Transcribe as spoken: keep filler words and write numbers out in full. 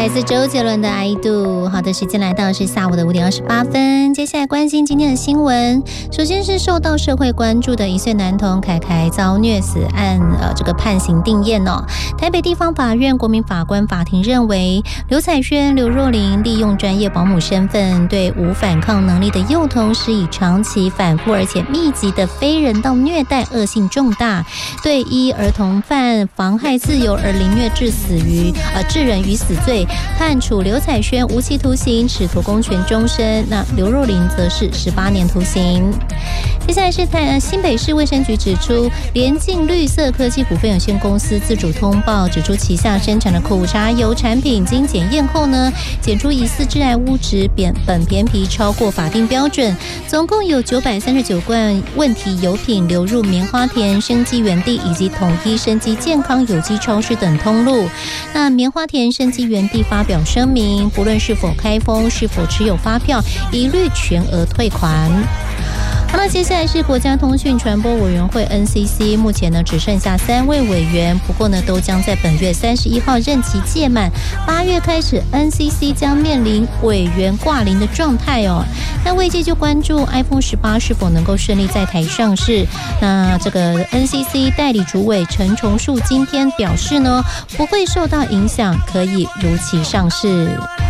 来自周杰伦的《爱度》。好的，时间来到是下午的五点二十八分。接下来关心今天的新闻。首先是受到社会关注的一岁男童凯凯遭虐死案，呃，这个判刑定验哦。台北地方法院国民法官法庭认为，刘彩萱、刘若琳利用专业保姆身份，对无反抗能力的幼童施以长期、反复而且密集的非人道虐待，恶性重大，对依儿童犯妨害自由而凌虐致死于呃致人于死罪，判处刘彩萱无期徒刑，褫夺公权终身。那刘若琳则是十八年徒刑。接下来是台新北市卫生局指出，联进绿色科技股份有限公司自主通报指出，旗下生产的苦茶油产品经检验后呢，检出疑似致癌物质苯苯酊皮超过法定标准，总共有九百三十九罐问题油品流入棉花田、生机园地以及统一生机健康有机超市等通路。那棉花田、生机园地发表声明，不论是否开封、是否持有发票，一律全额退款。好了，接下来是国家通讯传播委员会 N C C， 目前呢只剩下三位委员，不过呢都将在本月三十一号任期届满，八月开始 N C C 将面临委员挂零的状态哦。那外界就关注 iPhone 十八是否能够顺利在台上市。那这个 N C C 代理主委陈崇树今天表示呢，不会受到影响，可以如期上市。